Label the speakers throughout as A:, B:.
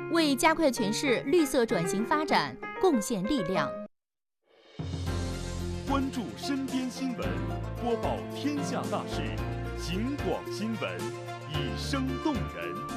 A: 为加快全市绿色转型发展贡献力量。
B: 关注身边新闻，播报天下大事，警广新闻，以声动人。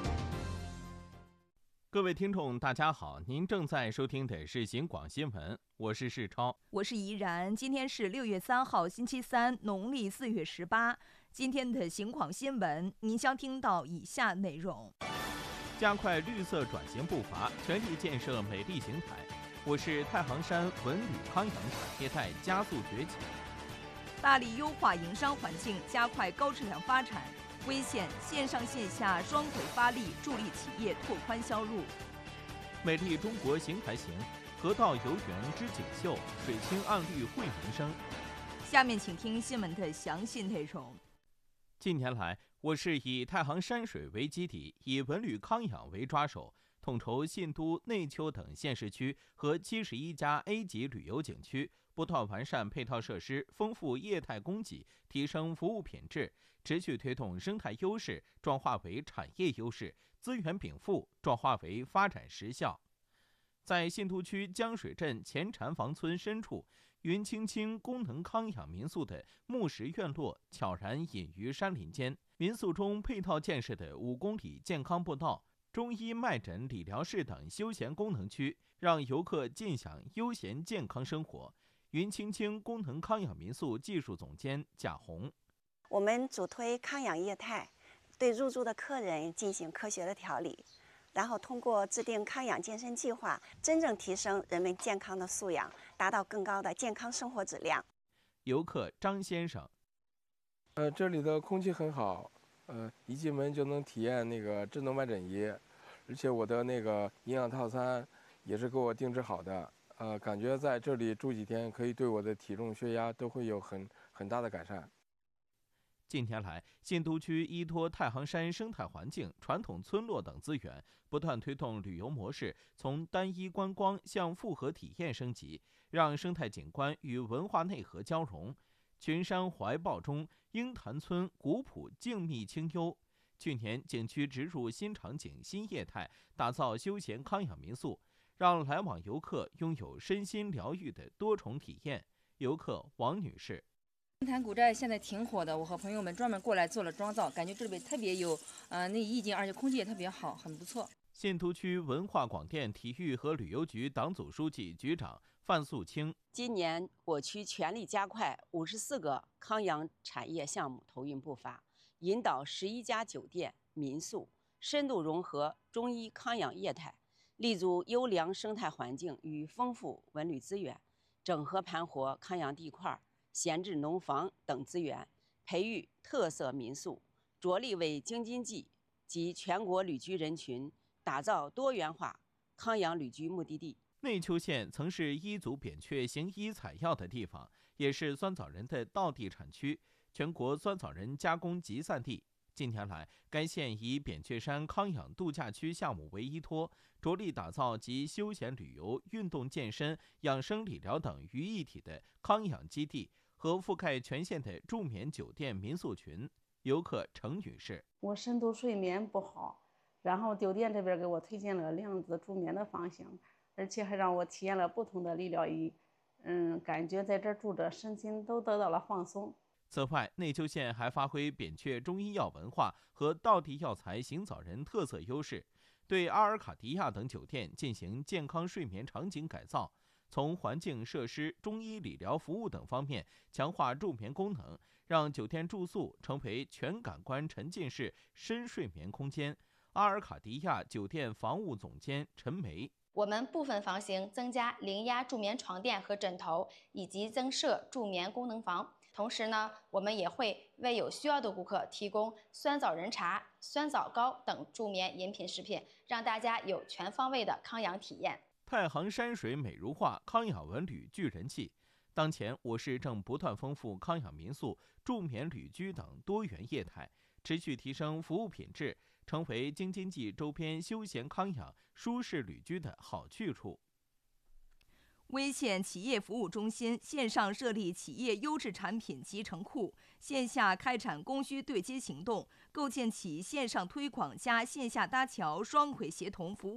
C: 各位听众，大家好，您正在收听的是警广新闻，我是世超，
D: 我是怡然。今天是6月3号，星期三，农历4月18。今天的警广新闻，您将听到以下内容：
C: 加快绿色转型步伐，全力建设美丽邢台。我市太行山文旅康养产业带加速崛起。
D: 大力优化营商环境，加快高质量发展。威县线上线下双轨发力，助力企业拓宽销路。
C: 美丽中国邢台行，河道游园织锦绣，水清岸绿惠民生。
D: 下面请听新闻的详细内容。
C: 近年来，我市以太行山水为基底，以文旅康养为抓手，统筹信都、内丘等县市区和71家 A 级旅游景区，不断完善配套设施，丰富业态供给，提升服务品质，持续推动生态优势转化为产业优势，资源禀赋转化为发展实效。在信都区江水镇前禅房村深处，云青青功能康养民宿的木石院落悄然隐于山林间。民宿中配套建设的5公里健康步道、中医脉诊理疗室等休闲功能区，让游客尽享悠闲健康生活。云青青功能康养民宿技术总监贾红：
E: 我们主推康养业态，对入住的客人进行科学的调理，然后通过制定康养健身计划，真正提升人们健康的素养，达到更高的健康生活质量。
C: 游客张先生：
F: 这里的空气很好，一进门就能体验那个智能脉诊仪，而且我的那个营养套餐也是给我定制好的，感觉在这里住几天可以对我的体重、血压都会有很大的改善。
C: 近年来，信都区依托太行山生态环境、传统村落等资源，不断推动旅游模式从单一观光向复合体验升级，让生态景观与文化内核交融。群山怀抱中，鹰潭村古朴静谧清幽。去年，景区植入新场景、新业态，打造休闲康养民宿，让来往游客拥有身心疗愈的多重体验。游客王女士：
G: 鹰潭古寨现在挺火的，我和朋友们专门过来做了妆造，感觉这里特别有那意境，而且空气也特别好，很不错。
C: 信都区文化广电体育和旅游局党组书记、局长范素清：
H: 今年我区全力加快54个康养产业项目投运步伐，引导11家酒店、民宿深度融合中医康养业态，立足优良生态环境与丰富文旅资源，整合盘活康养地块、闲置农房等资源，培育特色民宿，着力为京津冀及全国旅居人群打造多元化康养旅居目的地。
C: 内丘县曾是彝族扁鹊行医采药的地方，也是酸枣仁的道地产区，全国酸枣仁加工集散地。近年来，该县以扁鹊山康养度假区项目为依托，着力打造集休闲旅游、运动健身、养生理疗等于一体的康养基地和覆盖全县的助眠酒店民宿群。游客程女士：
I: 我深度睡眠不好，然后酒店这边给我推荐了量子助眠的方向，而且还让我体验了不同的理疗仪，感觉在这儿住着身心都得到了放松。
C: 此外，内丘县还发挥扁鹊中医药文化和道地药材行枣仁特色优势，对阿尔卡迪亚等酒店进行健康睡眠场景改造，从环境设施、中医理疗服务等方面强化助眠功能，让酒店住宿成为全感官沉浸式深睡眠空间。阿尔卡迪亚酒店房务总监陈梅：
J: 我们部分房型增加零压助眠床垫和枕头，以及增设助眠功能房。同时呢，我们也会为有需要的顾客提供酸枣仁茶、酸枣糕等助眠饮品食品，让大家有全方位的康养体验。
C: 太行山水美如画，康养文旅具人气。当前，我市正不断丰富康养民宿、助眠旅居等多元业态，持续提升服务品质，成为京津冀周边休闲康养、舒适旅居的好去处。
D: 威县企业服务中心线上设立企业优质产品集成库，线下开展供需对接行动，构建起线上推广加线下搭桥双轨协同服务